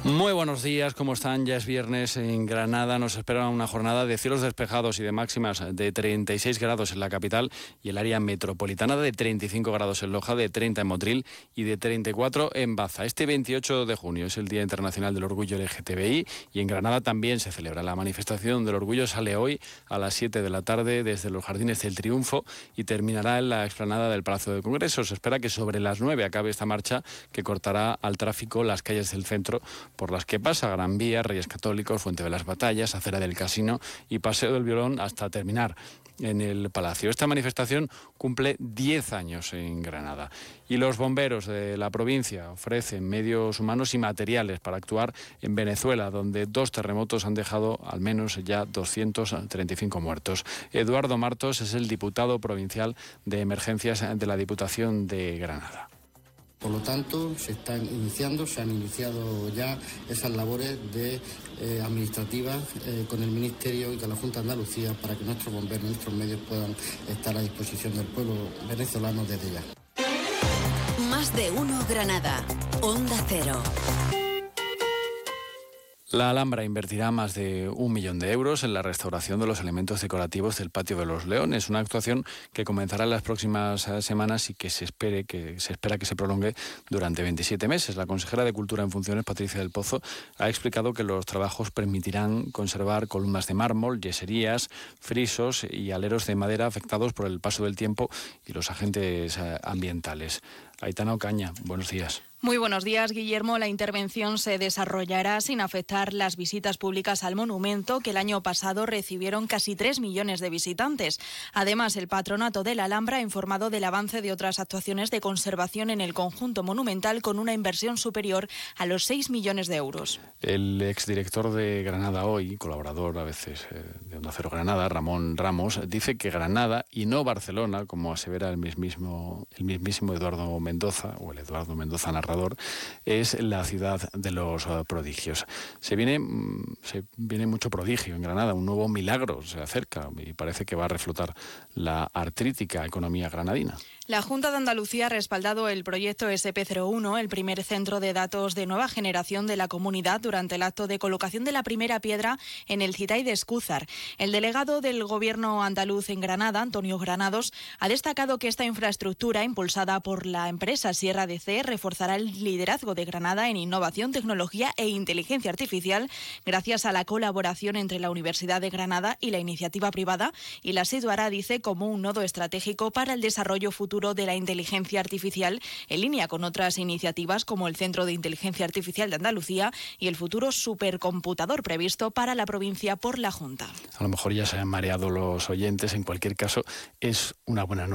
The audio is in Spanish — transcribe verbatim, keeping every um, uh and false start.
Muy buenos días, ¿cómo están? Ya es viernes en Granada, nos espera una jornada de cielos despejados y de máximas de treinta y seis grados en la capital y el área metropolitana, de treinta y cinco grados en Loja, de treinta en Motril y de treinta y cuatro en Baza. Este veintiocho de junio es el Día Internacional del Orgullo L G T B I y en Granada también se celebra. La manifestación del orgullo sale hoy a las siete de la tarde desde los Jardines del Triunfo y terminará en la explanada del Palacio de Congresos. Se espera que sobre las nueve acabe esta marcha que cortará al tráfico las calles del centro por las que pasa Gran Vía, Reyes Católicos, Fuente de las Batallas, Acera del Casino y Paseo del Violón hasta terminar en el Palacio. Esta manifestación cumple diez años en Granada y los bomberos de la provincia ofrecen medios humanos y materiales para actuar en Venezuela, donde dos terremotos han dejado al menos ya doscientos treinta y cinco muertos. Eduardo Martos es el diputado provincial de Emergencias de la Diputación de Granada. Por lo tanto, se están iniciando, se han iniciado ya esas labores de, eh, administrativas eh, con el Ministerio y con la Junta de Andalucía para que nuestros bomberos, nuestros medios puedan estar a disposición del pueblo venezolano desde ya. Más de uno Granada, Onda Cero. La Alhambra invertirá más de un millón de euros en la restauración de los elementos decorativos del Patio de los Leones, una actuación que comenzará en las próximas semanas y que se espere que se espera que se prolongue durante veintisiete meses. La consejera de Cultura en funciones, Patricia del Pozo, ha explicado que los trabajos permitirán conservar columnas de mármol, yeserías, frisos y aleros de madera afectados por el paso del tiempo y los agentes ambientales. Aitana Ocaña, buenos días. Muy buenos días, Guillermo. La intervención se desarrollará sin afectar las visitas públicas al monumento, que el año pasado recibieron casi tres millones de visitantes. Además, el Patronato de la Alhambra ha informado del avance de otras actuaciones de conservación en el conjunto monumental con una inversión superior a los seis millones de euros. El exdirector de Granada Hoy, colaborador a veces eh, de Onda Cero Granada, Ramón Ramos, dice que Granada y no Barcelona, como asevera el mismísimo, el mismísimo Eduardo Mendoza, o el Eduardo Mendoza narrador, es la ciudad de los uh, prodigios. Se viene, se viene mucho prodigio en Granada, un nuevo milagro se acerca y parece que va a reflotar la artrítica economía granadina. La Junta de Andalucía ha respaldado el proyecto S P cero uno, el primer centro de datos de nueva generación de la comunidad, durante el acto de colocación de la primera piedra en el Citay de Escúzar. El delegado del Gobierno andaluz en Granada, Antonio Granados, ha destacado que esta infraestructura, impulsada por la empresa Sierra D C, reforzará el liderazgo de Granada en innovación, tecnología e inteligencia artificial, gracias a la colaboración entre la Universidad de Granada y la iniciativa privada, y la situará, dice, como un nodo estratégico para el desarrollo futuro de la inteligencia artificial, en línea con otras iniciativas como el Centro de Inteligencia Artificial de Andalucía y el futuro supercomputador previsto para la provincia por la Junta. A lo mejor ya se han mareado los oyentes, en cualquier caso es una buena noticia.